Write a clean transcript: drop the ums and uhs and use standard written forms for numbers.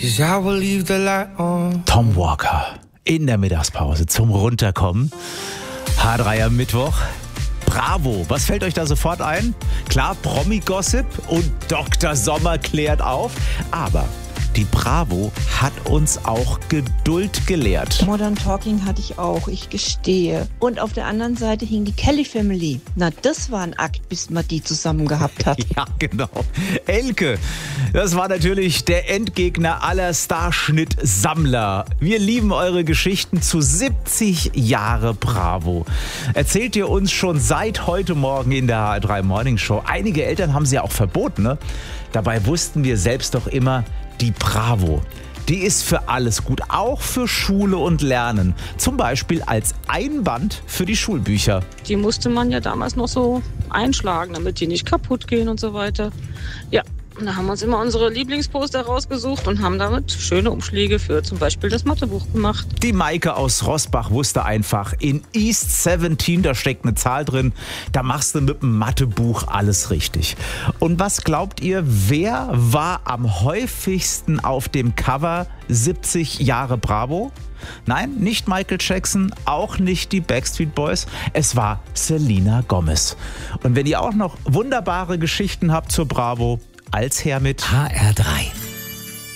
'cause I will leave the light on. Tom Walker in der Mittagspause zum Runterkommen. H3 am Mittwoch. Bravo, was fällt euch da sofort ein? Klar, Promi-Gossip und Dr. Sommer klärt auf, aber die Bravo hat uns auch Geduld gelehrt. Modern Talking hatte ich auch, ich gestehe. Und auf der anderen Seite hing die Kelly Family. Na, das war ein Akt, bis man die zusammen gehabt hat. Ja, genau. Elke, das war natürlich der Endgegner aller Starschnitt-Sammler. Wir lieben eure Geschichten zu 70 Jahre Bravo. Erzählt ihr uns schon seit heute Morgen in der H3 Morning Show. Einige Eltern haben sie ja auch verboten, ne? Dabei wussten wir selbst doch immer, die Bravo, die ist für alles gut, auch für Schule und Lernen. Zum Beispiel als Einband für die Schulbücher. Die musste man ja damals noch so einschlagen, damit die nicht kaputt gehen und so weiter. Ja, und da haben wir uns immer unsere Lieblingsposter rausgesucht und haben damit schöne Umschläge für zum Beispiel das Mathebuch gemacht. Die Maike aus Rossbach wusste einfach, in East 17, da steckt eine Zahl drin, da machst du mit dem Mathebuch alles richtig. Und was glaubt ihr, wer war am häufigsten auf dem Cover 70 Jahre Bravo? Nein, nicht Michael Jackson, auch nicht die Backstreet Boys. Es war Selena Gomez. Und wenn ihr auch noch wunderbare Geschichten habt zur Bravo, als Herr mit HR3.